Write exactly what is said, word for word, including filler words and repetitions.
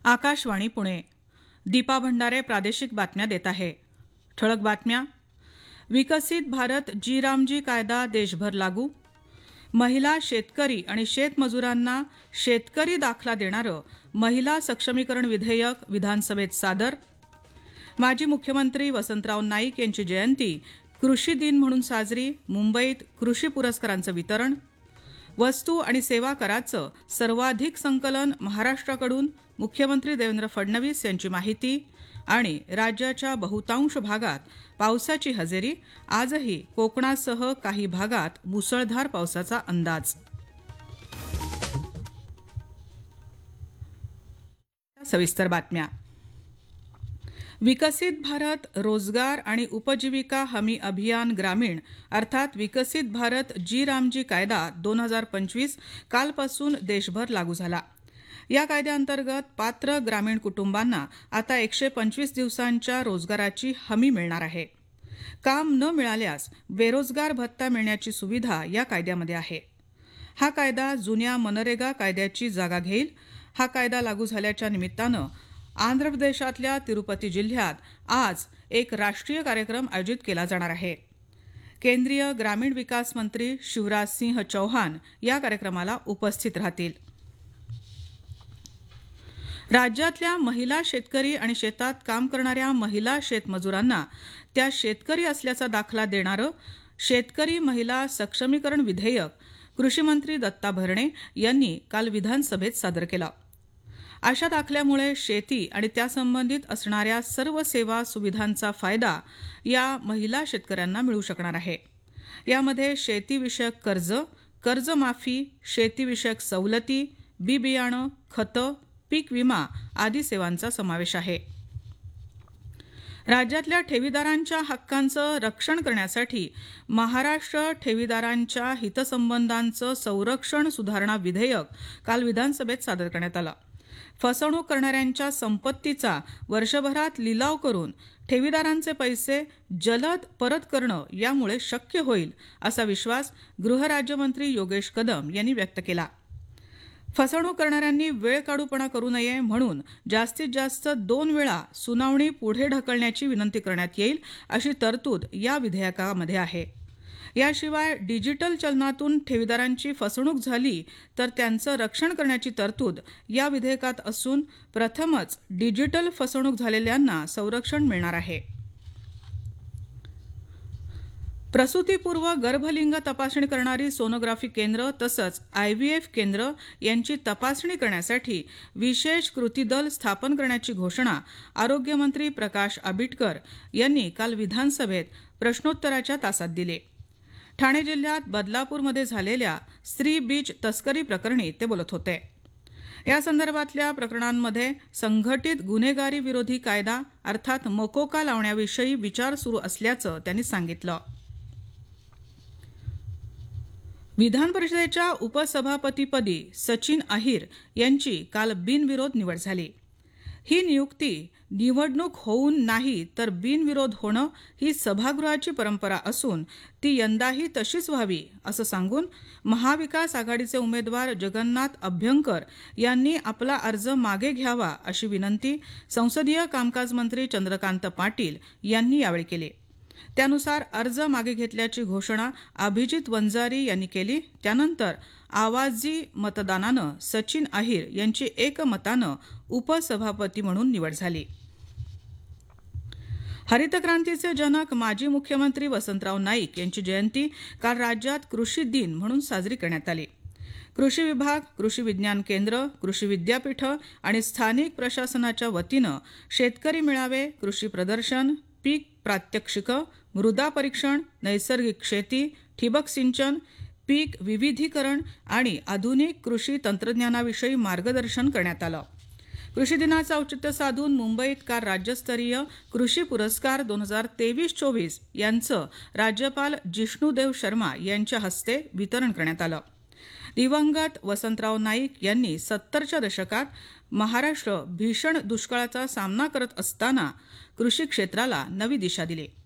आकाशवाणी पुणे. दीपा भंडारे प्रादेशिक बातम्या देत आहे. ठळक बातम्या. विकसित भारत जी रामजी कायदा देशभर लागू. महिला शेतकरी आणि शेतमजुरांना शेतकरी दाखला देणारं महिला सक्षमीकरण विधेयक विधानसभेत सादर. माजी मुख्यमंत्री वसंतराव नाईक यांची जयंती कृषी दिन म्हणून साजरी. मुंबईत कृषी पुरस्कारांचं वितरण. वस्तू आणि सेवा कराचं सर्वाधिक संकलन महाराष्ट्राकडून, मुख्यमंत्री देवेंद्र फडणवीस यांची माहिती. आणि राज्याच्या बहुतांश भागात पावसाची हजेरी. आजही कोकणासह काही भागात मुसळधार पावसाचा अंदाज. सविस्तर बातम्या. विकसित भारत रोजगार आणि उपजीविका हमी अभियान ग्रामीण अर्थात विकसित भारत जी रामजी कायदा दोन हजार पंचवीस कालपासून देशभर लागू झाला. या कायद्याअंतर्गत पात्र ग्रामीण कुटुंबांना आता एकशे पंचवीस दिवसांच्या रोजगाराची हमी मिळणार आहे. काम न मिळाल्यास बेरोजगार भत्ता मिळण्याची सुविधा या कायद्यामध्ये आहे. हा कायदा जुन्या मनरेगा कायद्याची जागा घेईल. हा कायदा लागू झाल्याच्या निमित्तानं आंध्र प्रदेशातल्या तिरुपती जिल्ह्यात आज एक राष्ट्रीय कार्यक्रम आयोजित केला जाणार आहे. केंद्रीय ग्रामीण विकास मंत्री शिवराज सिंह चौहान या कार्यक्रमाला उपस्थित राहतील. राज्यातल्या महिला शेतकरी आणि शेतात काम करणाऱ्या महिला शेतमजुरांना त्या शेतकरी असल्याचा दाखला देणारं शेतकरी महिला सक्षमीकरण विधेयक कृषी मंत्री दत्ता भरणे यांनी काल विधानसभेत सादर केलं. अशा दाखल्यामुळे शेती आणि त्यासंबंधित असणाऱ्या सर्व सेवा सुविधांचा फायदा या महिला शेतकऱ्यांना मिळू शकणार आहे. यामध्ये शेतीविषयक कर्ज, कर्जमाफी, शेतीविषयक सवलती, बी बियाणं, खतं, पीक विमा आदी सेवांचा समावेश आहे. राज्यातल्या ठेवीदारांच्या हक्कांचं रक्षण करण्यासाठी महाराष्ट्र ठेवीदारांच्या हितसंबंधांचं संरक्षण सुधारणा विधेयक काल विधानसभेत सादर करण्यात आलं. फसवणूक करणाऱ्यांच्या संपत्तीचा वर्षभरात लिलाव करून ठेवीदारांचे पैसे जलद परत करणं यामुळे शक्य होईल असा विश्वास गृहराज्यमंत्री योगेश कदम यांनी व्यक्त केला. फसवणूक करणाऱ्यांनी वेळकाढूपणा करू नये म्हणून जास्तीत जास्त दोन वेळा सुनावणी पुढे ढकलण्याची विनंती करण्यात येईल अशी तरतूद या विधेयकामध्ये आहे. याशिवाय डिजिटल चलनातून ठेवीदारांची फसवणूक झाली तर त्यांचं रक्षण करण्याची तरतूद या विधेयकात असून प्रथमच डिजिटल फसवणूक झालेल्यांना संरक्षण मिळणार आहे. प्रसूतीपूर्व गर्भलिंग तपासणी करणारी सोनोग्राफी केंद्र तसंच आय व्ही एफ केंद्र यांची तपासणी करण्यासाठी विशेष कृती दल स्थापन करण्याची घोषणा आरोग्यमंत्री प्रकाश आंबेडकर यांनी काल विधानसभेत प्रश्नोत्तराच्या तासात दिली. ठाणे जिल्ह्यात बदलापूरमध्ये झालेल्या स्त्री बीज तस्करी प्रकरणी ते बोलत होते. या संदर्भातल्या प्रकरणांमध्ये संघटित गुन्हेगारी विरोधी कायदा अर्थात मकोका लावण्याविषयी विचार सुरू असल्याचं त्यांनी सांगितलं. विधान परिषदेच्या उपसभापतीपदी सचिन अहिर यांची काल बिनविरोध निवड झाली. ही नियुक्ती निवडणूक होऊन नाही तर बिनविरोध होणं ही सभागृहाची परंपरा असून ती यंदाही तशीच व्हावी असं सांगून महाविकास आघाडीचे उमेदवार जगन्नाथ अभ्यंकर यांनी आपला अर्ज मागे घ्यावा अशी विनंती संसदीय कामकाज मंत्री चंद्रकांत पाटील यांनी यावेळी केली. त्यानुसार अर्ज मागे घेतल्याची घोषणा अभिजित वंजारी यांनी केली. त्यानंतर आवाजी मतदानानं सचिन अहिर यांची एकमतानं उपसभापती म्हणून निवड झाली. हरित क्रांतीचे जनक माजी मुख्यमंत्री वसंतराव नाईक यांची जयंती काल राज्यात कृषी दिन म्हणून साजरी करण्यात आली. कृषी विभाग, कृषी विज्ञान केंद्र, कृषी विद्यापीठ आणि स्थानिक प्रशासनाच्या वतीनं शेतकरी मेळावे, कृषी प्रदर्शन, पीक प्रात्यक्षिक, मृदा परीक्षण, नैसर्गिक शेती, ठिबक सिंचन, पीक विविधीकरण आणि आधुनिक कृषी तंत्रज्ञानाविषयी मार्गदर्शन करण्यात आलं. कृषी दिनाचं औचित्य साधून मुंबईत काल राज्यस्तरीय कृषी पुरस्कार दोन हजार तेवीस चोवीस यांचं राज्यपाल जिष्णुदेव शर्मा यांच्या हस्ते वितरण करण्यात आलं. दिवंगत वसंतराव नाईक यांनी सत्तरच्या दशकात महाराष्ट्र भीषण दुष्काळाचा सामना करत असताना कृषी क्षेत्राला नवी दिशा दिली.